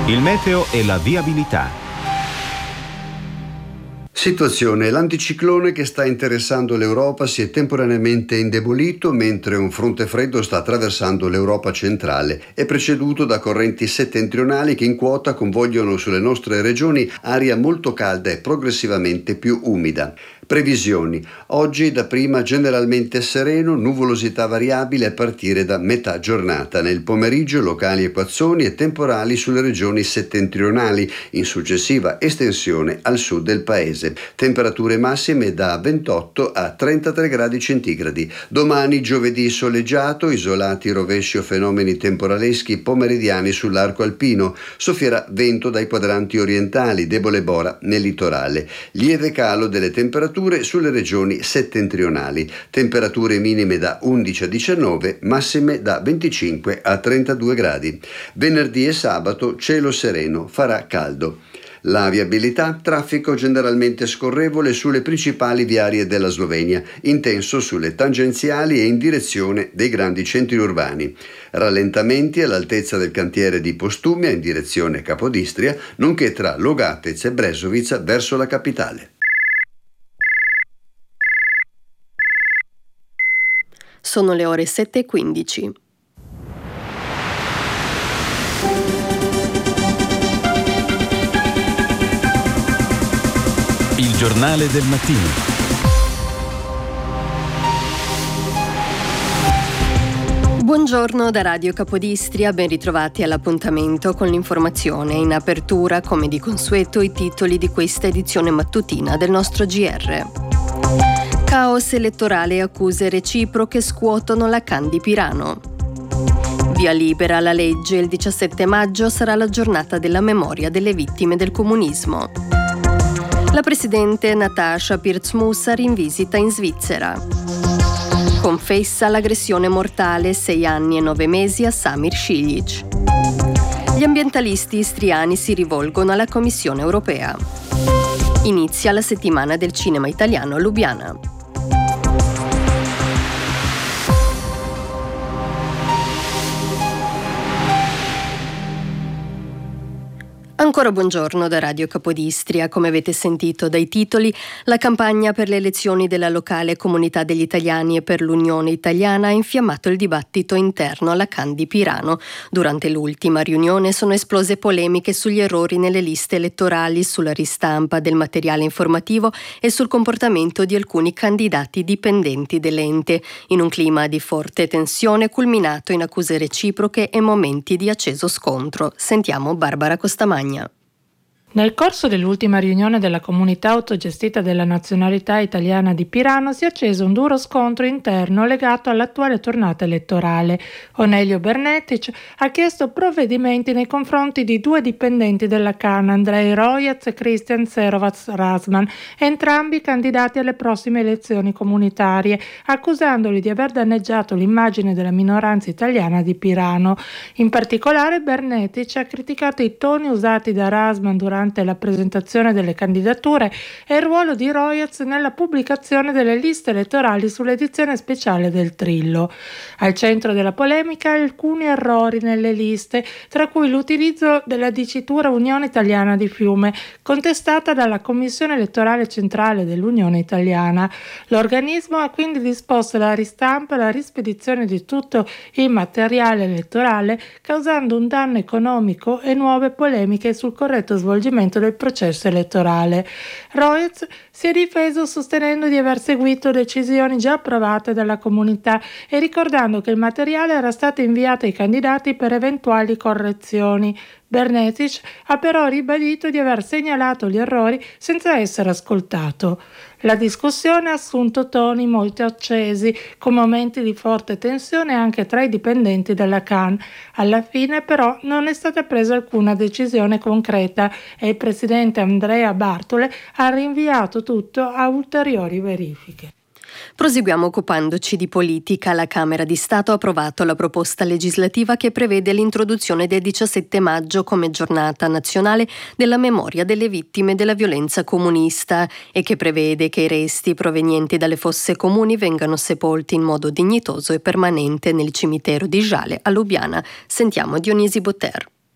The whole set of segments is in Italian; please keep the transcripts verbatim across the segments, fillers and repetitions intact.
Il meteo e la viabilità. Situazione: l'anticiclone che sta interessando l'Europa si è temporaneamente indebolito mentre un fronte freddo sta attraversando l'Europa centrale. È preceduto da correnti settentrionali che in quota convogliano sulle nostre regioni aria molto calda e progressivamente più umida. Previsioni: oggi dapprima generalmente sereno, nuvolosità variabile a partire da metà giornata. Nel pomeriggio locali acquazzoni e temporali sulle regioni settentrionali, in successiva estensione al sud del paese. Temperature massime da ventotto a trentatré gradi centigradi. Domani giovedì soleggiato, isolati rovesci o fenomeni temporaleschi pomeridiani sull'arco alpino. Soffierà vento dai quadranti orientali, debole bora nel litorale. Lieve calo delle temperature sulle regioni settentrionali. Temperature minime da undici a diciannove, massime da venticinque a trentadue gradi. Venerdì e sabato cielo sereno, farà caldo. La viabilità: traffico generalmente scorrevole sulle principali viarie della Slovenia, intenso sulle tangenziali e in direzione dei grandi centri urbani. Rallentamenti all'altezza del cantiere di Postumia in direzione Capodistria, nonché tra Logatec e Brezovica verso la capitale. Sono le ore sette e quindici. Il giornale del mattino. Buongiorno da Radio Capodistria, ben ritrovati all'appuntamento con l'informazione. In apertura, come di consueto, i titoli di questa edizione mattutina del nostro G R. Caos elettorale e accuse reciproche scuotono la Can di Pirano. Via libera alla legge, il diciassette maggio sarà la giornata della memoria delle vittime del comunismo. La presidente Natasha Pirc-Musar in visita in Svizzera. Confessa l'aggressione mortale, sei anni e nove mesi a Samir Šiljić. Gli ambientalisti istriani si rivolgono alla Commissione europea. Inizia la settimana del cinema italiano a Lubiana. Ancora buongiorno da Radio Capodistria. Come avete sentito dai titoli, la campagna per le elezioni della locale Comunità degli Italiani e per l'Unione Italiana ha infiammato il dibattito interno alla Can di Pirano. Durante l'ultima riunione sono esplose polemiche sugli errori nelle liste elettorali, sulla ristampa del materiale informativo e sul comportamento di alcuni candidati dipendenti dell'ente, in un clima di forte tensione culminato in accuse reciproche e momenti di acceso scontro. Sentiamo Barbara Costamagna. Nel corso dell'ultima riunione della comunità autogestita della nazionalità italiana di Pirano si è acceso un duro scontro interno legato all'attuale tornata elettorale. Onelio Bernetic ha chiesto provvedimenti nei confronti di due dipendenti della Can, Andrei Rojac e Christian Cerovac-Rasman, entrambi candidati alle prossime elezioni comunitarie, accusandoli di aver danneggiato l'immagine della minoranza italiana di Pirano. In particolare Bernetic ha criticato i toni usati da Rasman durante la presentazione delle candidature e il ruolo di Rojac nella pubblicazione delle liste elettorali sull'edizione speciale del Trillo. Al centro della polemica alcuni errori nelle liste, tra cui l'utilizzo della dicitura Unione Italiana di Fiume, contestata dalla Commissione elettorale centrale dell'Unione Italiana. L'organismo ha quindi disposto la ristampa e la rispedizione di tutto il materiale elettorale, causando un danno economico e nuove polemiche sul corretto svolgimento del processo elettorale. Rojac si è difeso sostenendo di aver seguito decisioni già approvate dalla comunità e ricordando che il materiale era stato inviato ai candidati per eventuali correzioni. Bernetic ha però ribadito di aver segnalato gli errori senza essere ascoltato. La discussione ha assunto toni molto accesi, con momenti di forte tensione anche tra i dipendenti della Can. Alla fine però non è stata presa alcuna decisione concreta e il presidente Andrea Bartole ha rinviato tutto a ulteriori verifiche. Proseguiamo occupandoci di politica. La Camera di Stato ha approvato la proposta legislativa che prevede l'introduzione del diciassette maggio come giornata nazionale della memoria delle vittime della violenza comunista e che prevede che i resti provenienti dalle fosse comuni vengano sepolti in modo dignitoso e permanente nel cimitero di Jale a Lubiana. Sentiamo Dionisi Botter.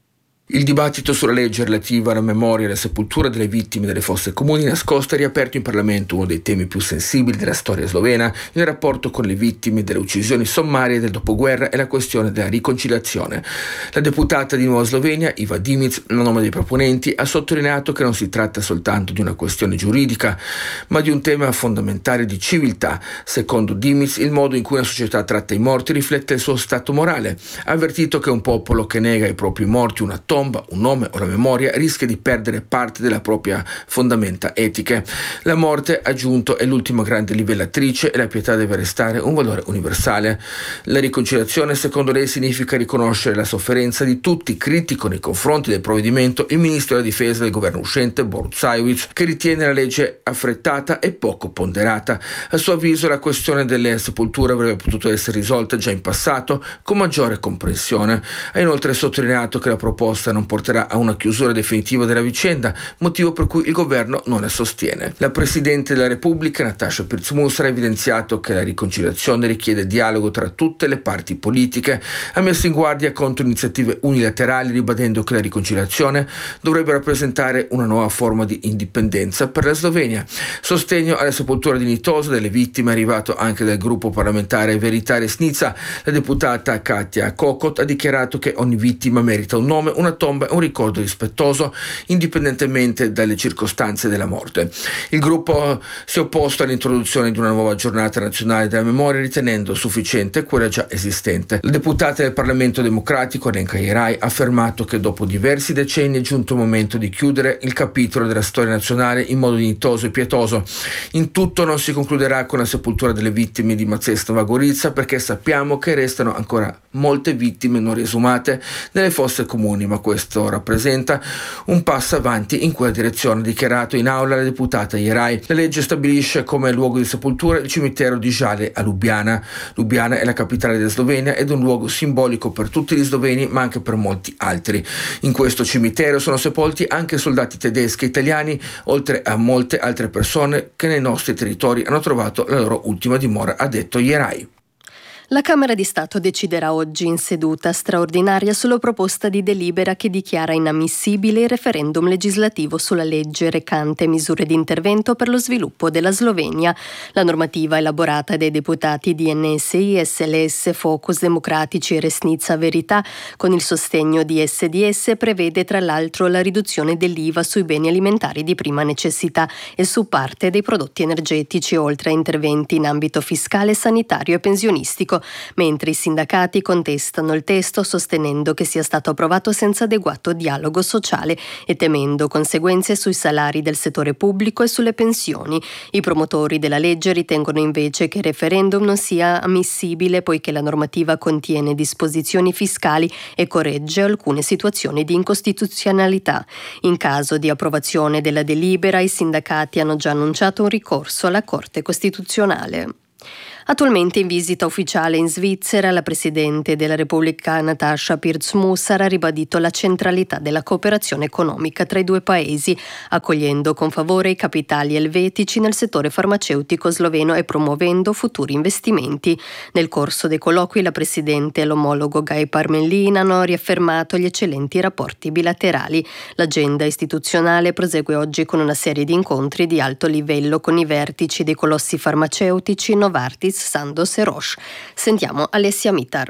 Il dibattito sulla legge relativa alla memoria e alla sepoltura delle vittime delle fosse comuni nascoste ha riaperto in Parlamento uno dei temi più sensibili della storia slovena, il rapporto con le vittime delle uccisioni sommarie del dopoguerra e la questione della riconciliazione. La deputata di Nuova Slovenia, Iva Dimic, a nome dei proponenti, ha sottolineato che non si tratta soltanto di una questione giuridica, ma di un tema fondamentale di civiltà. Secondo Dimic, il modo in cui una società tratta i morti riflette il suo stato morale. Ha avvertito che un popolo che nega ai propri morti una tomba, un nome o la memoria rischia di perdere parte della propria fondamenta etiche. La morte, ha aggiunto, è l'ultima grande livellatrice e la pietà deve restare un valore universale. La riconciliazione, secondo lei, significa riconoscere la sofferenza di tutti. Critico nei confronti del provvedimento il ministro della difesa del governo uscente, Borut Sajovic, che ritiene la legge affrettata e poco ponderata. A suo avviso la questione delle sepolture avrebbe potuto essere risolta già in passato con maggiore comprensione. Ha inoltre sottolineato che la proposta non porterà a una chiusura definitiva della vicenda, motivo per cui il governo non la sostiene. La Presidente della Repubblica, Nataša Pirc-Musar, ha evidenziato che la riconciliazione richiede dialogo tra tutte le parti politiche, ha messo in guardia contro iniziative unilaterali, ribadendo che la riconciliazione dovrebbe rappresentare una nuova forma di indipendenza per la Slovenia. Sostegno alla sepoltura dignitosa delle vittime è arrivato anche dal gruppo parlamentare Verità Resnica. La deputata Katja Kokot ha dichiarato che ogni vittima merita un nome, una tomba e un ricordo rispettoso, indipendentemente dalle circostanze della morte. Il gruppo si è opposto all'introduzione di una nuova giornata nazionale della memoria, ritenendo sufficiente quella già esistente. La deputata del Parlamento Democratico, Alenka Jeraj, ha affermato che dopo diversi decenni è giunto il momento di chiudere il capitolo della storia nazionale in modo dignitoso e pietoso. In tutto non si concluderà con la sepoltura delle vittime di Mazest Nova Gorica, perché sappiamo che restano ancora molte vittime non riesumate nelle fosse comuni, ma questo rappresenta un passo avanti in quella direzione, ha dichiarato in aula la deputata Jeraj. La legge stabilisce come luogo di sepoltura il cimitero di Žale a Lubiana. Lubiana è la capitale della Slovenia ed è un luogo simbolico per tutti gli sloveni, ma anche per molti altri. In questo cimitero sono sepolti anche soldati tedeschi e italiani, oltre a molte altre persone che nei nostri territori hanno trovato la loro ultima dimora, ha detto Jeraj. La Camera di Stato deciderà oggi in seduta straordinaria sulla proposta di delibera che dichiara inammissibile il referendum legislativo sulla legge recante misure di intervento per lo sviluppo della Slovenia. La normativa elaborata dai deputati di N S I, S L S, Focus Democratici e Resnica Verità con il sostegno di S D S prevede tra l'altro la riduzione dell'I V A sui beni alimentari di prima necessità e su parte dei prodotti energetici, oltre a interventi in ambito fiscale, sanitario e pensionistico, mentre i sindacati contestano il testo sostenendo che sia stato approvato senza adeguato dialogo sociale e temendo conseguenze sui salari del settore pubblico e sulle pensioni. I promotori della legge ritengono invece che il referendum non sia ammissibile poiché la normativa contiene disposizioni fiscali e corregge alcune situazioni di incostituzionalità. In caso di approvazione della delibera, i sindacati hanno già annunciato un ricorso alla Corte Costituzionale. Attualmente in visita ufficiale in Svizzera, la Presidente della Repubblica Nataša Pirc-Musar ha ribadito la centralità della cooperazione economica tra i due paesi, accogliendo con favore i capitali elvetici nel settore farmaceutico sloveno e promuovendo futuri investimenti. Nel corso dei colloqui la Presidente e l'omologo Gai Parmelin hanno riaffermato gli eccellenti rapporti bilaterali. L'agenda istituzionale prosegue oggi con una serie di incontri di alto livello con i vertici dei colossi farmaceutici Novartis, Sandoz e Roche. Sentiamo Alessia Mitar.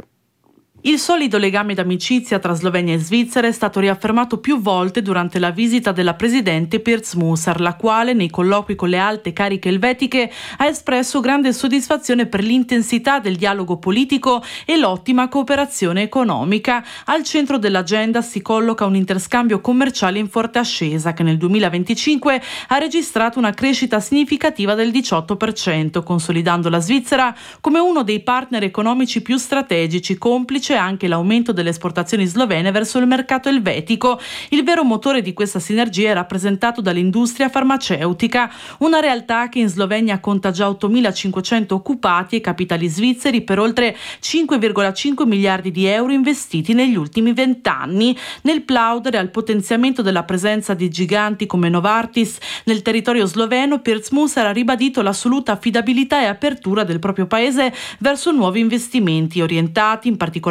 Il solido legame d'amicizia tra Slovenia e Svizzera è stato riaffermato più volte durante la visita della Presidente Pirc-Musar, la quale, nei colloqui con le alte cariche elvetiche, ha espresso grande soddisfazione per l'intensità del dialogo politico e l'ottima cooperazione economica. Al centro dell'agenda si colloca un interscambio commerciale in forte ascesa che nel duemilaventicinque ha registrato una crescita significativa del diciotto per cento, consolidando la Svizzera come uno dei partner economici più strategici, complice anche l'aumento delle esportazioni slovene verso il mercato elvetico. Il vero motore di questa sinergia è rappresentato dall'industria farmaceutica, una realtà che in Slovenia conta già ottomilacinquecento occupati e capitali svizzeri per oltre cinque virgola cinque miliardi di euro investiti negli ultimi vent'anni. Nel plaudere al potenziamento della presenza di giganti come Novartis nel territorio sloveno, Pirc-Musar ha ribadito l'assoluta affidabilità e apertura del proprio paese verso nuovi investimenti orientati in particolare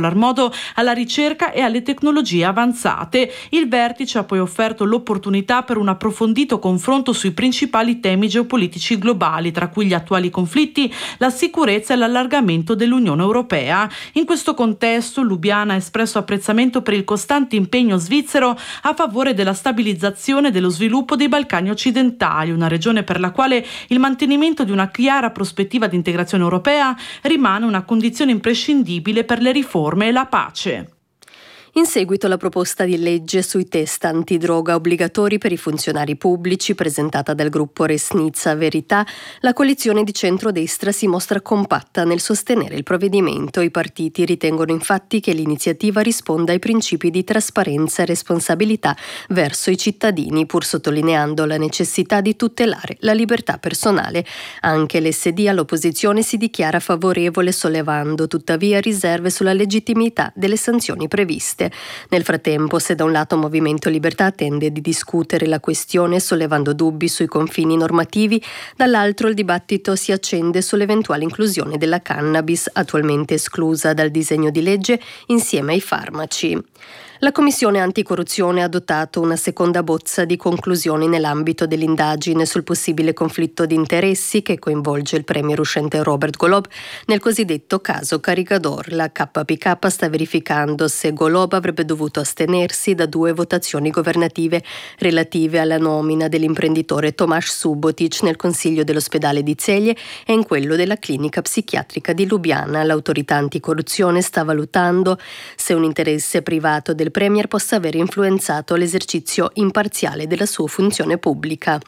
particolar modo alla ricerca e alle tecnologie avanzate. Il vertice ha poi offerto l'opportunità per un approfondito confronto sui principali temi geopolitici globali, tra cui gli attuali conflitti, la sicurezza e l'allargamento dell'Unione Europea. In questo contesto, Lubiana ha espresso apprezzamento per il costante impegno svizzero a favore della stabilizzazione e dello sviluppo dei Balcani occidentali, una regione per la quale il mantenimento di una chiara prospettiva di integrazione europea rimane una condizione imprescindibile per le riforme e la pace. In seguito alla proposta di legge sui test antidroga obbligatori per i funzionari pubblici presentata dal gruppo Resnitsa Verità, la coalizione di centrodestra si mostra compatta nel sostenere il provvedimento. I partiti ritengono infatti che l'iniziativa risponda ai principi di trasparenza e responsabilità verso i cittadini, pur sottolineando la necessità di tutelare la libertà personale. Anche l'S D all'opposizione si dichiara favorevole, sollevando tuttavia riserve sulla legittimità delle sanzioni previste. Nel frattempo, se da un lato Movimento Libertà tende di discutere la questione sollevando dubbi sui confini normativi, dall'altro il dibattito si accende sull'eventuale inclusione della cannabis, attualmente esclusa dal disegno di legge, insieme ai farmaci. La Commissione Anticorruzione ha adottato una seconda bozza di conclusioni nell'ambito dell'indagine sul possibile conflitto di interessi che coinvolge il premier uscente Robert Golob nel cosiddetto caso Caricador. La K P K sta verificando se Golob avrebbe dovuto astenersi da due votazioni governative relative alla nomina dell'imprenditore Tomasz Subotic nel Consiglio dell'ospedale di Celje e in quello della clinica psichiatrica di Lubiana. L'autorità anticorruzione sta valutando se un interesse privato del premier possa aver influenzato l'esercizio imparziale della sua funzione pubblica.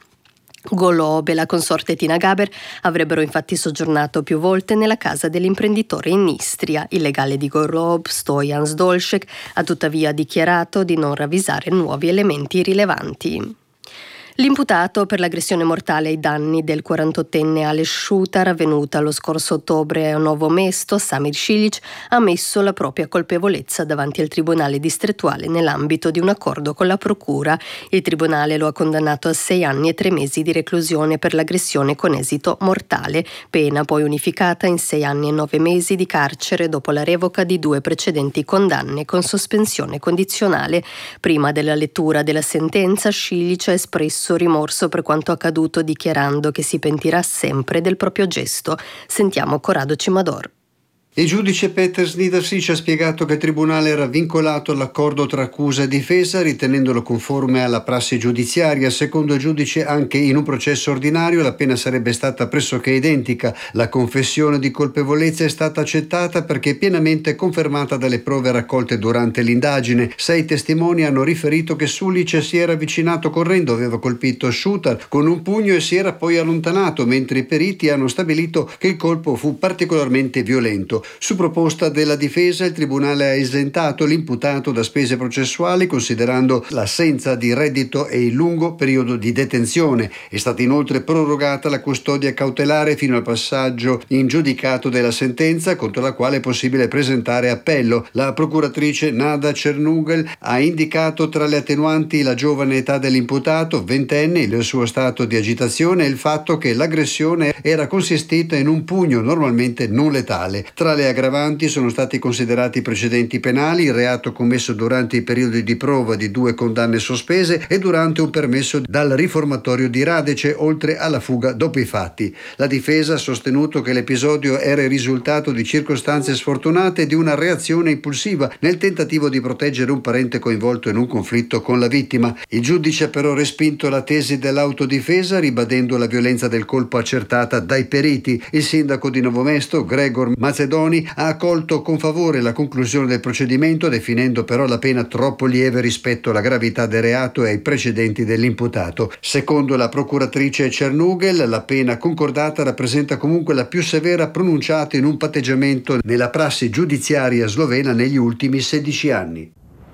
Golob e la consorte Tina Gaber avrebbero infatti soggiornato più volte nella casa dell'imprenditore in Istria. Il legale di Golob, Stojan Zdolšek, ha tuttavia dichiarato di non ravvisare nuovi elementi rilevanti. L'imputato per l'aggressione mortale ai danni del quarantottenne Aleš Šutar, avvenuta lo scorso ottobre a Novo Mesto, Samir Šiljić, ha ammesso la propria colpevolezza davanti al tribunale distrettuale nell'ambito di un accordo con la procura. Il tribunale lo ha condannato a sei anni e tre mesi di reclusione per l'aggressione con esito mortale, pena poi unificata in sei anni e nove mesi di carcere dopo la revoca di due precedenti condanne con sospensione condizionale. Prima della lettura della sentenza, Šiljić ha espresso rimorso per quanto accaduto, dichiarando che si pentirà sempre del proprio gesto. Sentiamo Corrado Cimador. Il giudice Peter Snidarsic ha spiegato che il tribunale era vincolato all'accordo tra accusa e difesa, ritenendolo conforme alla prassi giudiziaria. Secondo il giudice, anche in un processo ordinario la pena sarebbe stata pressoché identica. La confessione di colpevolezza è stata accettata perché pienamente confermata dalle prove raccolte durante l'indagine. Sei testimoni hanno riferito che Šuljić si era avvicinato correndo, aveva colpito Šutar con un pugno e si era poi allontanato, mentre i periti hanno stabilito che il colpo fu particolarmente violento. Su proposta della difesa, il tribunale ha esentato l'imputato da spese processuali, considerando l'assenza di reddito e il lungo periodo di detenzione. È stata inoltre prorogata la custodia cautelare fino al passaggio in giudicato della sentenza, contro la quale è possibile presentare appello. La procuratrice Nada Cernugel ha indicato tra le attenuanti la giovane età dell'imputato, ventenne, il suo stato di agitazione e il fatto che l'aggressione era consistita in un pugno normalmente non letale. Tra le aggravanti sono stati considerati precedenti penali, il reato commesso durante i periodi di prova di due condanne sospese e durante un permesso dal riformatorio di Radece, oltre alla fuga dopo i fatti. La difesa ha sostenuto che l'episodio era il risultato di circostanze sfortunate e di una reazione impulsiva nel tentativo di proteggere un parente coinvolto in un conflitto con la vittima. Il giudice ha però respinto la tesi dell'autodifesa, ribadendo la violenza del colpo accertata dai periti. Il sindaco di Novo Mesto, Gregor Macedoni, ha accolto con favore la conclusione del procedimento, definendo però la pena troppo lieve rispetto alla gravità del reato e ai precedenti dell'imputato. Secondo la procuratrice Cernugel, la pena concordata rappresenta comunque la più severa pronunciata in un patteggiamento nella prassi giudiziaria slovena negli ultimi sedici anni.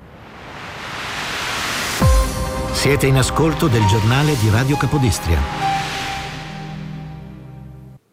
Siete in ascolto del giornale di Radio Capodistria. In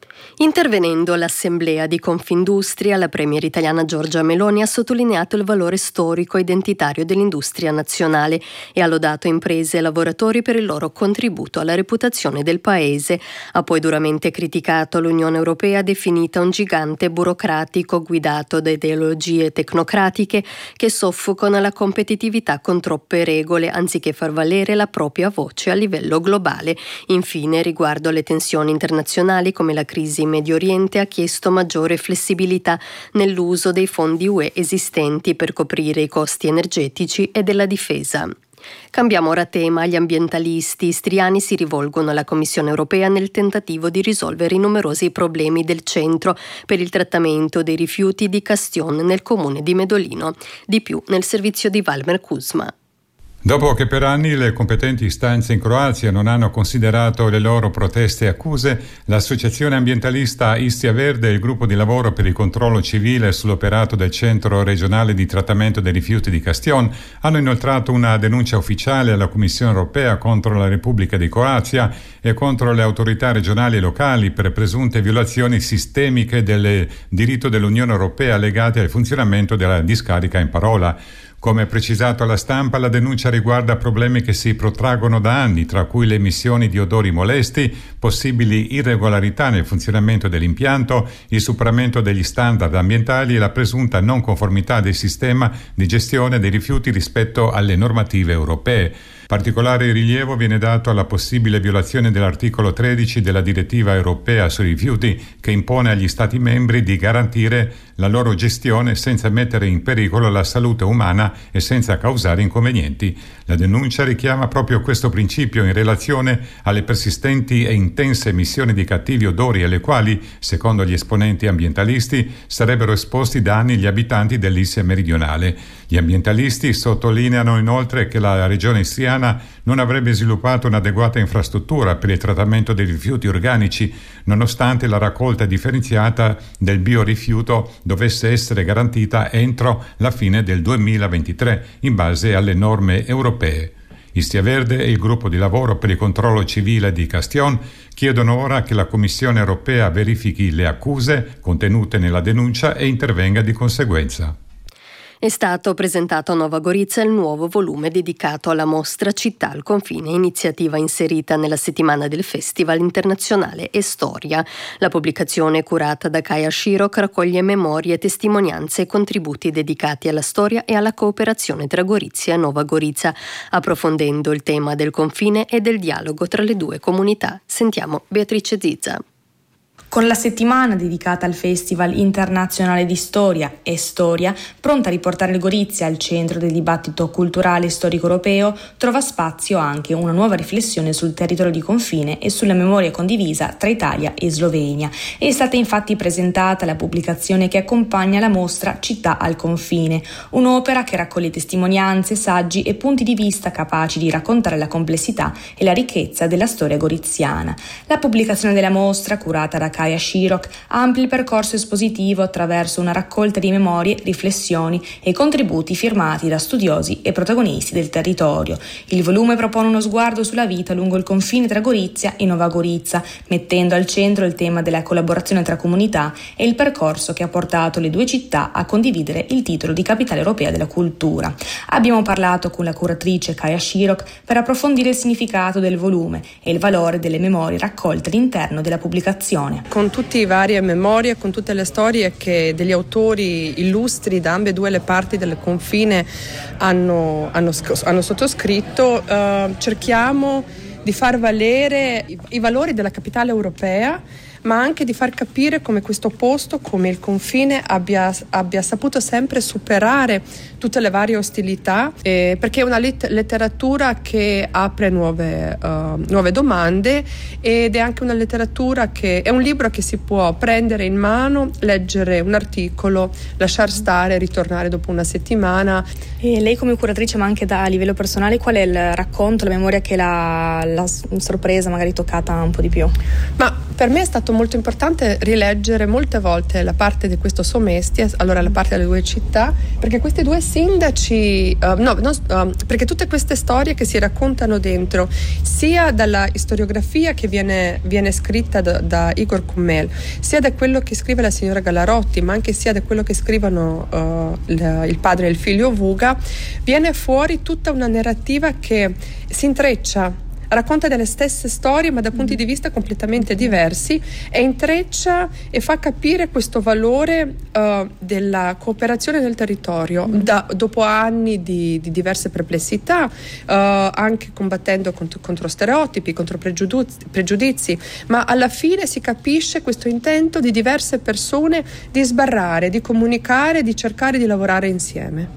Intervenendo all'Assemblea di Confindustria, la premier italiana Giorgia Meloni ha sottolineato il valore storico e identitario dell'industria nazionale e ha lodato imprese e lavoratori per il loro contributo alla reputazione del paese. Ha poi duramente criticato l'Unione Europea, definita un gigante burocratico guidato da ideologie tecnocratiche che soffocano la competitività con troppe regole anziché far valere la propria voce a livello globale. Infine, riguardo alle tensioni internazionali come la crisi in Medio Oriente, ha chiesto maggiore flessibilità nell'uso dei fondi U E esistenti per coprire i costi energetici e della difesa. Cambiamo ora tema. Gli ambientalisti istriani si rivolgono alla Commissione europea nel tentativo di risolvere i numerosi problemi del centro per il trattamento dei rifiuti di Castion nel comune di Medolino. Di più nel servizio di Valmer Kuzma. Dopo che per anni le competenti istanze in Croazia non hanno considerato le loro proteste e accuse, l'associazione ambientalista Istria Verde e il gruppo di lavoro per il controllo civile sull'operato del centro regionale di trattamento dei rifiuti di Castion hanno inoltrato una denuncia ufficiale alla Commissione europea contro la Repubblica di Croazia e contro le autorità regionali e locali per presunte violazioni sistemiche del diritto dell'Unione Europea legate al funzionamento della discarica in parola. Come precisato alla stampa, la denuncia riguarda problemi che si protraggono da anni, tra cui le emissioni di odori molesti, possibili irregolarità nel funzionamento dell'impianto, il superamento degli standard ambientali e la presunta non conformità del sistema di gestione dei rifiuti rispetto alle normative europee. Particolare rilievo viene dato alla possibile violazione dell'articolo tredici della direttiva europea sui rifiuti, che impone agli Stati membri di garantire la loro gestione senza mettere in pericolo la salute umana e senza causare inconvenienti. La denuncia richiama proprio questo principio in relazione alle persistenti e intense emissioni di cattivi odori alle quali, secondo gli esponenti ambientalisti, sarebbero esposti da anni gli abitanti dell'Istria meridionale. Gli ambientalisti sottolineano inoltre che la regione istriana non avrebbe sviluppato un'adeguata infrastruttura per il trattamento dei rifiuti organici, nonostante la raccolta differenziata del biorifiuto dovesse essere garantita entro la fine del duemilaventitré, in base alle norme europee. Istria Verde e il gruppo di lavoro per il controllo civile di Castion chiedono ora che la Commissione europea verifichi le accuse contenute nella denuncia e intervenga di conseguenza. È stato presentato a Nova Gorica il nuovo volume dedicato alla mostra Città al confine, iniziativa inserita nella settimana del Festival internazionale e Storia. La pubblicazione, curata da Kaja Shirok, raccoglie memorie, testimonianze e contributi dedicati alla storia e alla cooperazione tra Gorizia e Nova Gorica, approfondendo il tema del confine e del dialogo tra le due comunità. Sentiamo Beatrice Zizza. Con la settimana dedicata al Festival internazionale di Storia e Storia, pronta a riportare il Gorizia al centro del dibattito culturale e storico europeo, trova spazio anche una nuova riflessione sul territorio di confine e sulla memoria condivisa tra Italia e Slovenia. È stata infatti presentata la pubblicazione che accompagna la mostra Città al confine, un'opera che raccoglie testimonianze, saggi e punti di vista capaci di raccontare la complessità e la ricchezza della storia goriziana. La pubblicazione della mostra, curata da Kaja Shirok, amplia il percorso espositivo attraverso una raccolta di memorie, riflessioni e contributi firmati da studiosi e protagonisti del territorio. Il volume propone uno sguardo sulla vita lungo il confine tra Gorizia e Nova Gorica, mettendo al centro il tema della collaborazione tra comunità e il percorso che ha portato le due città a condividere il titolo di capitale europea della cultura. Abbiamo parlato con la curatrice Kaja Shirok per approfondire il significato del volume e il valore delle memorie raccolte all'interno della pubblicazione. Con tutte le varie memorie, con tutte le storie che degli autori illustri da ambedue le parti del confine hanno, hanno, hanno sottoscritto, eh, cerchiamo di far valere i, i valori della capitale europea, ma anche di far capire come questo posto, come il confine, abbia, abbia saputo sempre superare tutte le varie ostilità, eh, perché è una lit- letteratura che apre nuove, uh, nuove domande, ed è anche una letteratura che è un libro che si può prendere in mano, leggere un articolo, lasciar stare, ritornare dopo una settimana. E lei come curatrice, ma anche da a livello personale, qual è il racconto, la memoria che l'ha, l'ha sorpresa, magari toccata un po' di più? Ma per me è stato stato molto importante rileggere molte volte la parte di questo Somestia, allora la parte delle due città, perché questi due sindaci, uh, no, no uh, perché tutte queste storie che si raccontano dentro, sia dalla storiografia che viene, viene scritta da, da Igor Kummel, sia da quello che scrive la signora Gallarotti, ma anche sia da quello che scrivono uh, il, il padre e il figlio Vuga, viene fuori tutta una narrativa che si intreccia, racconta delle stesse storie ma da punti di vista completamente diversi, e intreccia e fa capire questo valore uh, della cooperazione nel territorio da, dopo anni di, di diverse perplessità, uh, anche combattendo contro, contro stereotipi, contro pregiudizi, pregiudizi, ma alla fine si capisce questo intento di diverse persone di sbarrare, di comunicare, di cercare di lavorare insieme.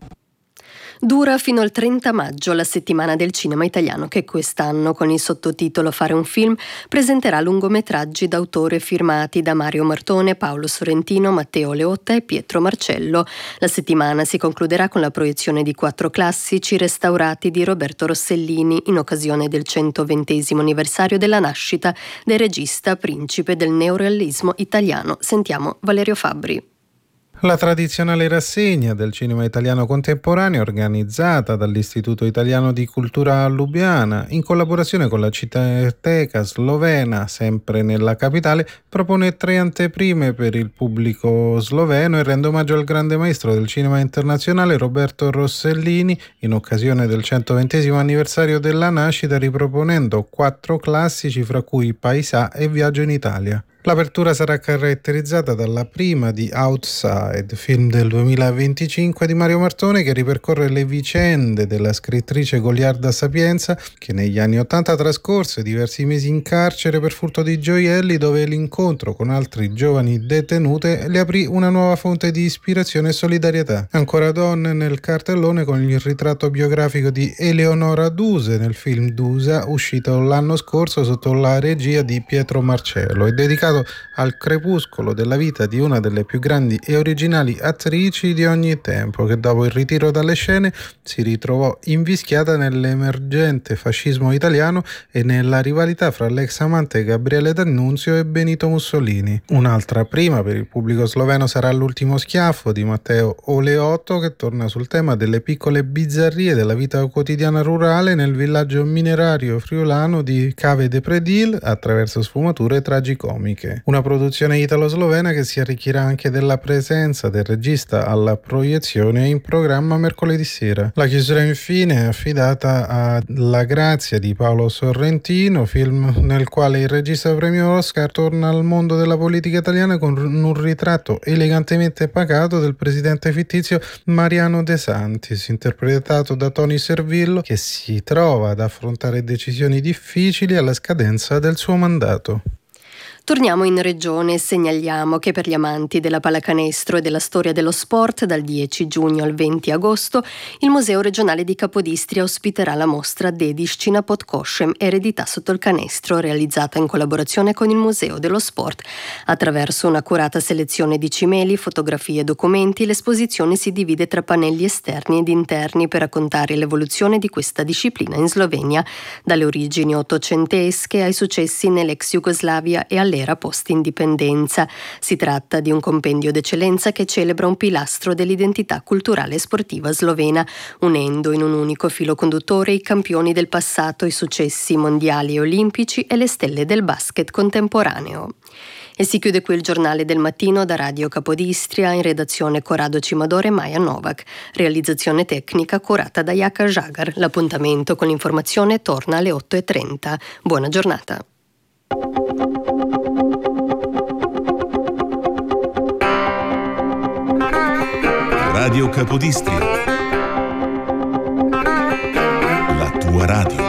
Dura fino al trenta maggio la settimana del cinema italiano, che quest'anno, con il sottotitolo Fare un film, presenterà lungometraggi d'autore firmati da Mario Martone, Paolo Sorrentino, Matteo Leotta e Pietro Marcello. La settimana si concluderà con la proiezione di quattro classici restaurati di Roberto Rossellini in occasione del centoventesimo anniversario della nascita del regista principe del neorealismo italiano. Sentiamo Valerio Fabbri. La tradizionale rassegna del cinema italiano contemporaneo, organizzata dall'Istituto Italiano di Cultura a Lubiana, in collaborazione con la Cineteca Slovena, sempre nella capitale, propone tre anteprime per il pubblico sloveno e rende omaggio al grande maestro del cinema internazionale Roberto Rossellini in occasione del centoventesimo anniversario della nascita, riproponendo quattro classici, fra cui Paesà e Viaggio in Italia. L'apertura sarà caratterizzata dalla prima di Outside, film del duemilaventicinque di Mario Martone, che ripercorre le vicende della scrittrice Goliarda Sapienza, che negli anni Ottanta trascorse diversi mesi in carcere per furto di gioielli, dove l'incontro con altri giovani detenute le aprì una nuova fonte di ispirazione e solidarietà. Ancora donne nel cartellone, con il ritratto biografico di Eleonora Duse nel film Dusa, uscito l'anno scorso sotto la regia di Pietro Marcello, e dedicato al crepuscolo della vita di una delle più grandi e originali attrici di ogni tempo, che dopo il ritiro dalle scene si ritrovò invischiata nell'emergente fascismo italiano e nella rivalità fra l'ex amante Gabriele D'Annunzio e Benito Mussolini. Un'altra prima per il pubblico sloveno sarà L'ultimo schiaffo di Matteo Oleotto, che torna sul tema delle piccole bizzarrie della vita quotidiana rurale nel villaggio minerario friulano di Cave de Predil, attraverso sfumature tragicomiche. Una produzione italo-slovena che si arricchirà anche della presenza del regista alla proiezione in programma mercoledì sera. La chiusura infine è affidata a La grazia di Paolo Sorrentino, film nel quale il regista premio Oscar torna al mondo della politica italiana con un ritratto elegantemente pacato del presidente fittizio Mariano De Santis, interpretato da Tony Servillo, che si trova ad affrontare decisioni difficili alla scadenza del suo mandato. Torniamo in regione e segnaliamo che per gli amanti della pallacanestro e della storia dello sport, dal dieci giugno al venti agosto, il Museo regionale di Capodistria ospiterà la mostra Dediščina pod košem, eredità sotto il canestro, realizzata in collaborazione con il Museo dello Sport. Attraverso una curata selezione di cimeli, fotografie e documenti, l'esposizione si divide tra pannelli esterni ed interni per raccontare l'evoluzione di questa disciplina in Slovenia, dalle origini ottocentesche ai successi nell'ex Jugoslavia e alle era post-indipendenza. Si tratta di un compendio d'eccellenza che celebra un pilastro dell'identità culturale e sportiva slovena, unendo in un unico filo conduttore i campioni del passato, i successi mondiali e olimpici e le stelle del basket contemporaneo. E si chiude qui il giornale del mattino da Radio Capodistria, in redazione Corrado Cimadore e Maja Novak, realizzazione tecnica curata da Jaka Žagar. L'appuntamento con l'informazione torna alle otto e trenta. Buona giornata. Radio Capodistria, la tua radio.